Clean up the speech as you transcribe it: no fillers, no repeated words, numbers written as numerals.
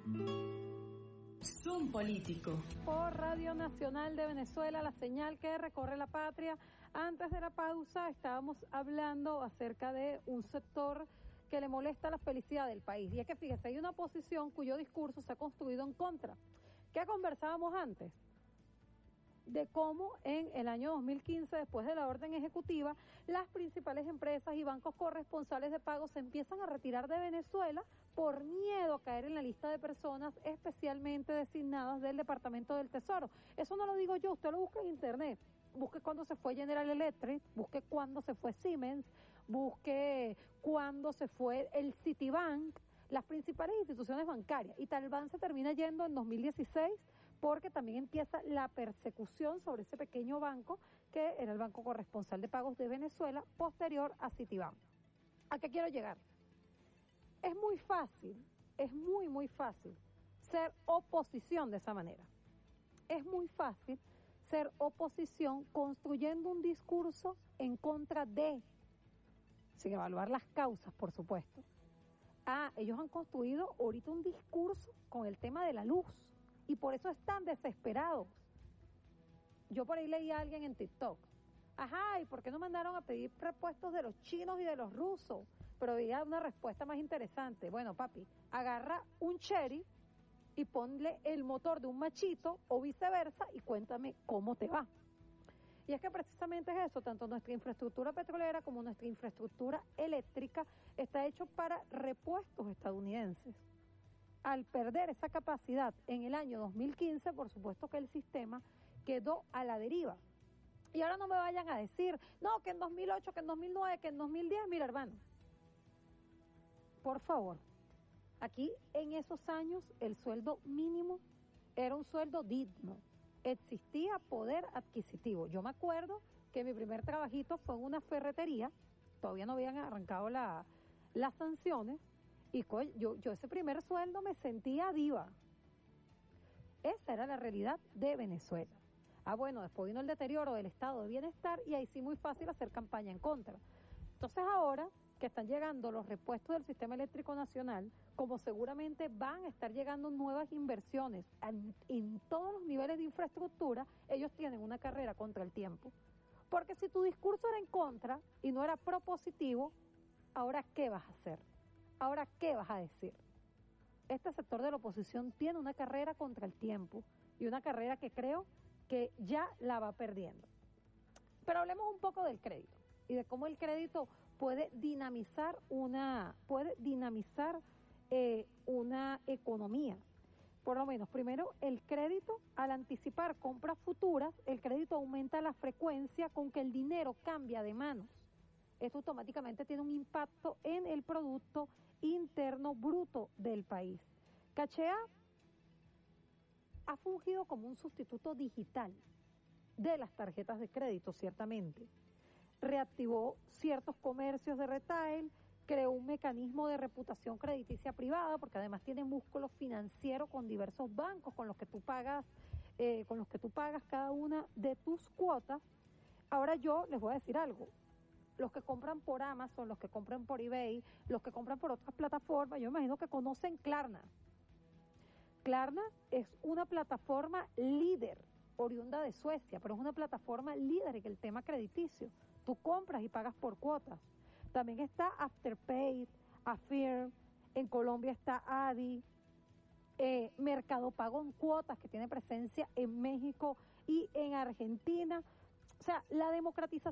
Zoom Político. Por Radio Nacional de Venezuela, la señal que recorre la patria. Antes de la pausa estábamos hablando acerca de un sector que le molesta la felicidad del país. Y es que fíjese, hay una oposición cuyo discurso se ha construido en contra. ¿Qué conversábamos antes? De cómo en el año 2015, después de la orden ejecutiva, las principales empresas y bancos corresponsales de pago se empiezan a retirar de Venezuela por miedo a caer en la lista de personas especialmente designadas del Departamento del Tesoro. Eso no lo digo yo, usted lo busca en internet. Busque cuándo se fue General Electric, busque cuándo se fue Siemens, busque cuándo se fue el Citibank, las principales instituciones bancarias. Y Talbán se termina yendo en 2016 porque también empieza la persecución sobre ese pequeño banco que era el Banco Corresponsal de Pagos de Venezuela, posterior a Citibank. ¿A qué quiero llegar? Es muy fácil, es muy fácil ser oposición de esa manera. Es muy fácil ser oposición construyendo un discurso en contra de, sin evaluar las causas, por supuesto. Ellos han construido ahorita un discurso con el tema de la luz y por eso están desesperados. Yo por ahí leí a alguien en TikTok. ¿Y por qué no mandaron a pedir repuestos de los chinos y de los rusos? Pero había una respuesta más interesante. Bueno, papi, agarra un Chery y ponle el motor de un Machito o viceversa y cuéntame cómo te va. Y es que precisamente es eso, tanto nuestra infraestructura petrolera como nuestra infraestructura eléctrica está hecho para repuestos estadounidenses. Al perder esa capacidad en el año 2015, por supuesto que el sistema quedó a la deriva. Y ahora no me vayan a decir, no, que en 2008, que en 2009, que en 2010, mira hermano, por favor, aquí en esos años el sueldo mínimo era un sueldo digno, existía poder adquisitivo. Yo me acuerdo que mi primer trabajito fue en una ferretería, todavía no habían arrancado las sanciones, y yo ese primer sueldo me sentía diva. Esa era la realidad de Venezuela. Bueno, después vino el deterioro del estado de bienestar y ahí sí muy fácil hacer campaña en contra. Entonces ahora que están llegando los repuestos del sistema eléctrico nacional, como seguramente van a estar llegando nuevas inversiones en todos los niveles de infraestructura, ellos tienen una carrera contra el tiempo. Porque si tu discurso era en contra y no era propositivo, ¿ahora qué vas a hacer? ¿Ahora qué vas a decir? Este sector de la oposición tiene una carrera contra el tiempo y una carrera que creo que ya la va perdiendo. Pero hablemos un poco del crédito y de cómo el crédito puede dinamizar una economía. Por lo menos, primero, el crédito, al anticipar compras futuras, el crédito aumenta la frecuencia con que el dinero cambia de manos. Esto automáticamente tiene un impacto en el Producto Interno Bruto del país. Cachea ha fungido como un sustituto digital de las tarjetas de crédito, ciertamente. Reactivó ciertos comercios de retail, creó un mecanismo de reputación crediticia privada, porque además tiene músculo financiero con diversos bancos con los que tú pagas cada una de tus cuotas. Ahora yo les voy a decir algo. Los que compran por Amazon, los que compran por eBay, los que compran por otras plataformas, yo imagino que conocen Klarna. Klarna es una plataforma líder, oriunda de Suecia, pero es una plataforma líder en el tema crediticio. Tú compras y pagas por cuotas. También está Afterpay, Affirm, en Colombia está Adi, Mercado Pago en cuotas, que tiene presencia en México y en Argentina. O sea, la democratización